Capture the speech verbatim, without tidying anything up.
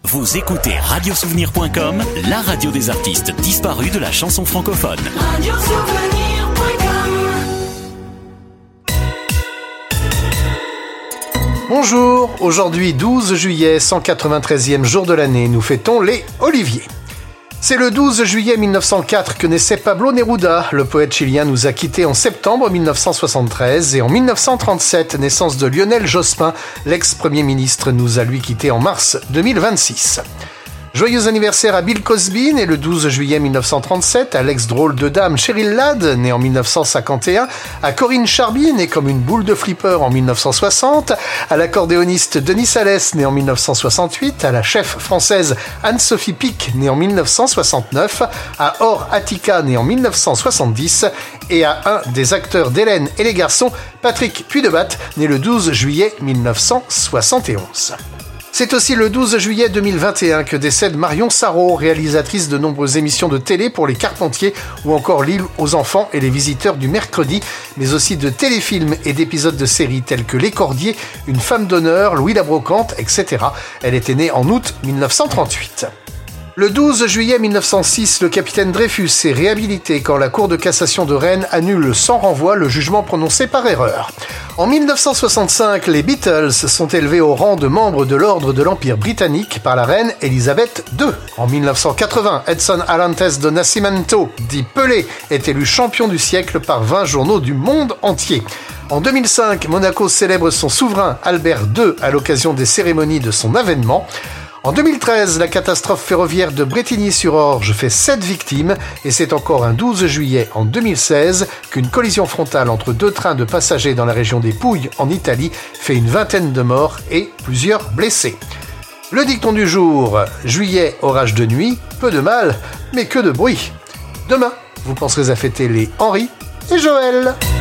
Vous écoutez radiosouvenir point com, la radio des artistes disparus de la chanson francophone. radiosouvenir point com. Bonjour, aujourd'hui douze juillet, cent quatre-vingt-treizième jour de l'année, nous fêtons les Oliviers. C'est le douze juillet mille neuf cent quatre que naissait Pablo Neruda. Le poète chilien nous a quittés en septembre mille neuf cent soixante-treize et en mille neuf cent trente-sept, naissance de Lionel Jospin, l'ex-premier ministre, nous a lui quittés en mars deux mille vingt-six. Joyeux anniversaire à Bill Cosby, né le douze juillet mille neuf cent trente-sept, à l'ex-drôle de dame Cheryl Ladd, née en mille neuf cent cinquante et un, à Corinne Charby, née comme une boule de flipper en mille neuf cent soixante, à l'accordéoniste Denis Salès, né en mille neuf cent soixante-huit, à la chef française Anne-Sophie Pic, née en mille neuf cent soixante-neuf, à Or Attica, né en mille neuf cent soixante-dix, et à un des acteurs d'Hélène et les garçons, Patrick Puy-de-Batte, né le douze juillet mille neuf cent soixante et onze. C'est aussi le douze juillet deux mille vingt et un que décède Marion Sarraud, réalisatrice de nombreuses émissions de télé pour les Carpentiers ou encore L'île aux enfants et les visiteurs du mercredi, mais aussi de téléfilms et d'épisodes de séries tels que Les Cordiers, Une femme d'honneur, Louis la Brocante, et cetera. Elle était née en août mille neuf cent trente-huit. Le douze juillet mille neuf cent six, le capitaine Dreyfus est réhabilité quand la Cour de cassation de Rennes annule sans renvoi le jugement prononcé par erreur. En mille neuf cent soixante-cinq, les Beatles sont élevés au rang de membres de l'ordre de l'Empire britannique par la reine Elisabeth deux. En mille neuf cent quatre-vingts, Edson Arantes do Nascimento, dit Pelé, est élu champion du siècle par vingt journaux du monde entier. En deux mille cinq, Monaco célèbre son souverain Albert deux à l'occasion des cérémonies de son avènement. En deux mille treize, la catastrophe ferroviaire de Brétigny-sur-Orge fait sept victimes et c'est encore un douze juillet en deux mille seize qu'une collision frontale entre deux trains de passagers dans la région des Pouilles en Italie fait une vingtaine de morts et plusieurs blessés. Le dicton du jour, juillet, orage de nuit, peu de mal, mais que de bruit. Demain, vous penserez à fêter les Henri et Joël.